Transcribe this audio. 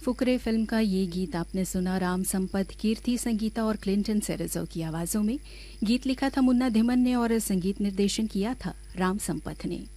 Fukrey film का ये गीत आपने सुना राम संपत, कीर्ति संगीता और क्लिंटन सेरेज़ो की आवाज़ों में। गीत लिखा था मुन्ना धिमन ने और संगीत निर्देशन किया था राम संपत ने।